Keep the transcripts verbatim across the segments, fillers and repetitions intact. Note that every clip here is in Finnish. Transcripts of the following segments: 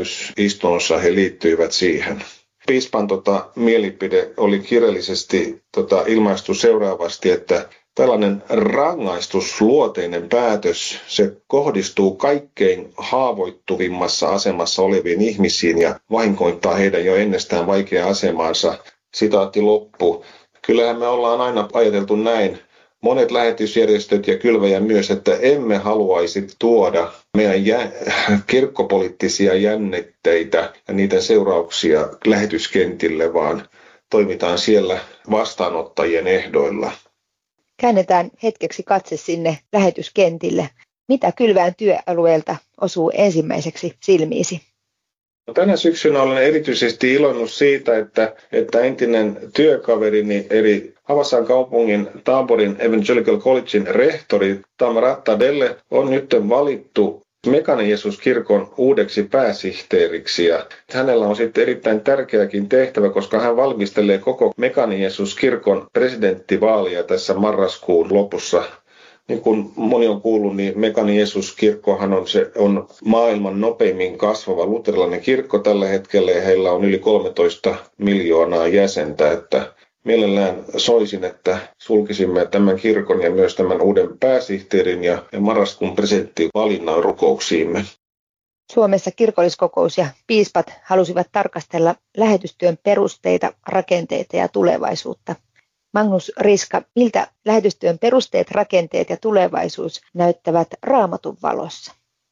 täysistunnossa he liittyivät siihen. Piispan tota, mielipide oli kirjallisesti tota, ilmaistu seuraavasti, että tällainen rangaistusluoteinen päätös, se kohdistuu kaikkein haavoittuvimmassa asemassa oleviin ihmisiin ja vahingoittaa heidän jo ennestään vaikeaa asemaansa. Sitaatti loppu. Kyllähän me ollaan aina ajateltu näin, monet lähetysjärjestöt ja kylväjä myös, että emme haluaisi tuoda meidän jä- kirkkopoliittisia jännitteitä ja niiden seurauksia lähetyskentille, vaan toimitaan siellä vastaanottajien ehdoilla. Käännetään hetkeksi katse sinne lähetyskentille. Mitä kylväjän työalueelta osuu ensimmäiseksi silmiisi? No, tänä syksynä olen erityisesti iloinnut siitä, että, että entinen työkaverini eri Havasan kaupungin Taborin Evangelical Collegein rehtori Tamara Delle on nyt valittu Mekane Jeesus-kirkon uudeksi pääsihteeriksi. Ja hänellä on sitten erittäin tärkeäkin tehtävä, koska hän valmistelee koko Mekane Jeesus-kirkon presidenttivaalia tässä marraskuun lopussa. Niin kuin moni on kuullut, niin Mekane Jeesus-kirkkohan on, se, on maailman nopeimmin kasvava luterilainen kirkko tällä hetkellä ja heillä on yli kolmetoista miljoonaa jäsentä. Että mielellään soisin, että sulkisimme tämän kirkon ja myös tämän uuden pääsihteerin ja, ja marraskuun presidenttivalinnan rukouksiimme. Suomessa kirkolliskokous ja piispat halusivat tarkastella lähetystyön perusteita, rakenteita ja tulevaisuutta. Magnus Riska, miltä lähetystyön perusteet, rakenteet ja tulevaisuus näyttävät Raamatun valossa?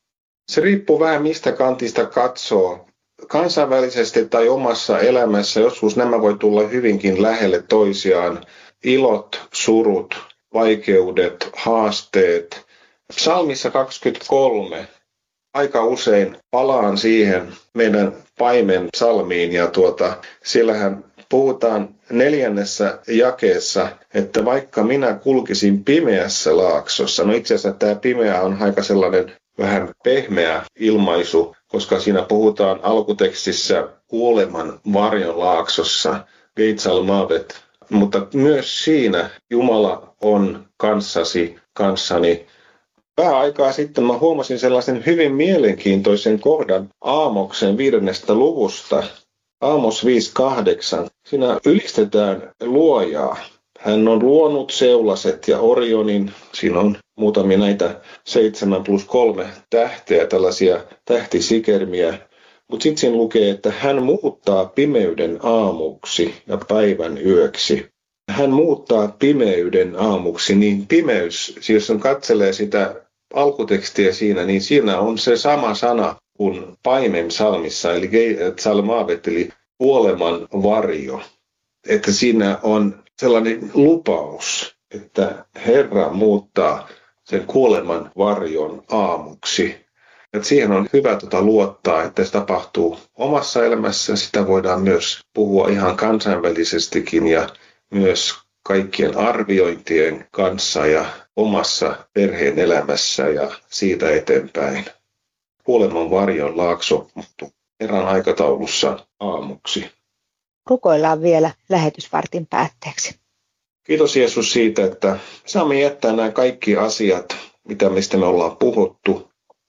Se riippuu vähän mistä kantista katsoo. Kansainvälisesti tai omassa elämässä joskus nämä voi tulla hyvinkin lähelle toisiaan. Ilot, surut, vaikeudet, haasteet. Psalmissa kaksikymmentäkolme. Aika usein palaan siihen meidän paimen psalmiin ja tuota, siellähän puhutaan neljännessä jakeessa, että vaikka minä kulkisin pimeässä laaksossa. No itse asiassa tämä pimeä on aika sellainen vähän pehmeä ilmaisu, koska siinä puhutaan alkutekstissä kuoleman varjon laaksossa, Geitsal Maavet. Mutta myös siinä Jumala on kanssasi, kanssani. Vähän aikaa sitten mä huomasin sellaisen hyvin mielenkiintoisen kohdan Aamoksen viidennestä luvusta. Aamos viisi kahdeksan. Siinä ylistetään luojaa. Hän on luonut seulaset ja Orionin. Siinä on muutamia näitä seitsemän plus kolme tähteä, tällaisia tähtisikermiä. Mutta sitten siinä lukee, että hän muuttaa pimeyden aamuksi ja päivän yöksi. Hän muuttaa pimeyden aamuksi, niin pimeys, siis jos katselee sitä alkutekstiä siinä, niin siinä on se sama sana kuin paimen psalmissa, eli Psalmaavet, eli kuoleman varjo. Että siinä on sellainen lupaus, että Herra muuttaa sen kuoleman varjon aamuksi. Että siihen on hyvä tuota luottaa, että se tapahtuu omassa elämässä. Sitä voidaan myös puhua ihan kansainvälisestikin ja myös kaikkien arviointien kanssa ja omassa perheen elämässä ja siitä eteenpäin. Kuoleman varjon laakso muuttuu Herran aikataulussa aamuksi. Rukoillaan vielä lähetysvartin päätteeksi. Kiitos Jeesus siitä, että saamme jättää nämä kaikki asiat, mitä mistä me ollaan puhuttu,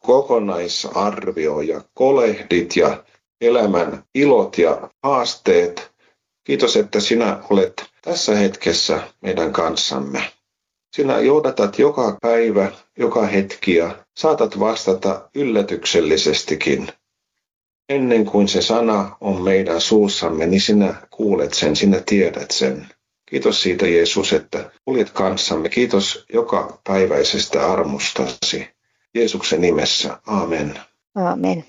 kokonaisarvio ja kolehdit ja elämän ilot ja haasteet. Kiitos, että sinä olet tässä hetkessä meidän kanssamme. Sinä johdatat joka päivä, joka hetki ja saatat vastata yllätyksellisestikin. Ennen kuin se sana on meidän suussamme, niin sinä kuulet sen, sinä tiedät sen. Kiitos siitä Jeesus, että kuljet kanssamme. Kiitos joka päiväisestä armostasi. Jeesuksen nimessä. Aamen. Aamen.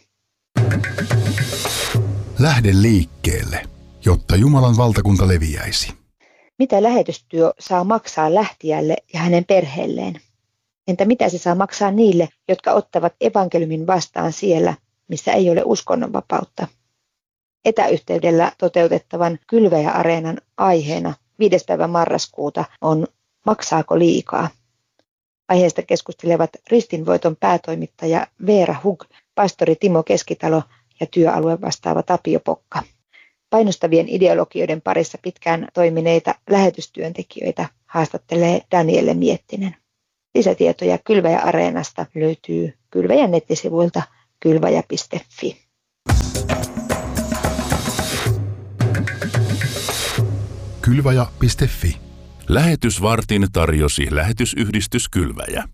Lähde liikkeelle, jotta Jumalan valtakunta leviäisi. Mitä lähetystyö saa maksaa lähtijälle ja hänen perheelleen? Entä mitä se saa maksaa niille, jotka ottavat evankeliumin vastaan siellä, missä ei ole uskonnonvapautta? Etäyhteydellä toteutettavan Kylväjä-areenan aiheena viides päivä marraskuuta on Maksaako liikaa? Aiheesta keskustelevat Ristinvoiton päätoimittaja Veera Hug, pastori Timo Keskitalo ja työalue vastaava Tapio Pokka. Painostavien ideologioiden parissa pitkään toimineita lähetystyöntekijöitä haastattelee Danielle Miettinen. Lisätietoja Kylväjä-areenasta löytyy Kylväjän nettisivuilta kylväjä piste fi. kylväjä piste fi. Lähetysvartin tarjosi lähetysyhdistys Kylväjä.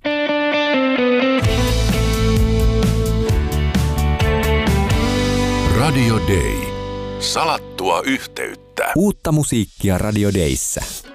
Radio Day. Salattua yhteyttä. Uutta musiikkia Radio Dayssä.